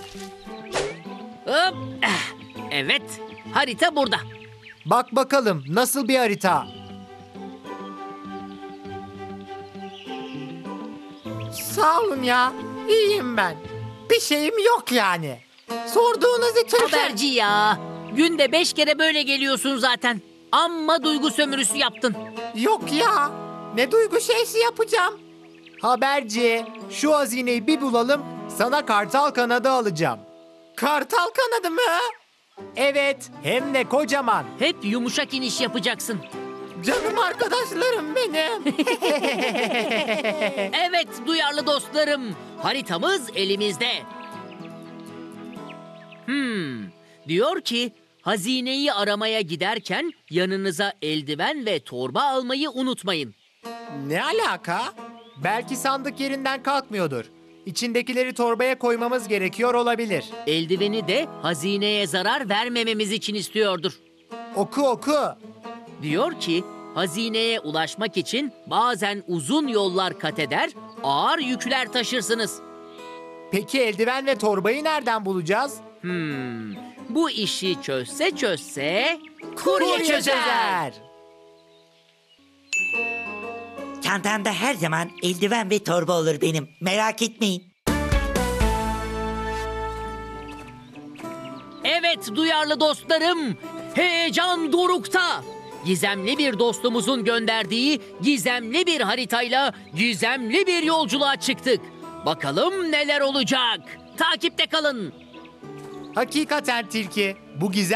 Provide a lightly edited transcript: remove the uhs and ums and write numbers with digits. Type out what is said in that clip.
Hop. Evet, harita burada. Bak bakalım nasıl bir harita? Sağ olun ya. İyiyim ben. Bir şeyim yok yani. Sorduğunuz için... Haberci ya. Günde 5 kere böyle geliyorsun zaten. Amma duygu sömürüsü yaptın. Yok ya. Ne duygu şeysi yapacağım. Haberci, şu hazineyi bir bulalım, sana kartal kanadı alacağım. Kartal kanadı mı? Evet, hem de kocaman. Hep yumuşak iniş yapacaksın. Canım arkadaşlarım benim. Evet duyarlı dostlarım. Haritamız elimizde. Diyor ki hazineyi aramaya giderken yanınıza eldiven ve torba almayı unutmayın. Ne alaka? Belki sandık yerinden kalkmıyordur. İçindekileri torbaya koymamız gerekiyor olabilir. Eldiveni de hazineye zarar vermememiz için istiyordur. Oku oku. Diyor ki hazineye ulaşmak için bazen uzun yollar kat eder, ağır yükler taşırsınız. Peki eldiven ve torbayı nereden bulacağız? Bu işi çözse Kurye çözer. Çantamda her zaman eldiven ve torba olur benim. Merak etmeyin. Evet duyarlı dostlarım, heyecan dorukta. Gizemli bir dostumuzun gönderdiği gizemli bir haritayla gizemli bir yolculuğa çıktık. Bakalım neler olacak. Takipte kalın. Hakikaten tilki. Bu gizem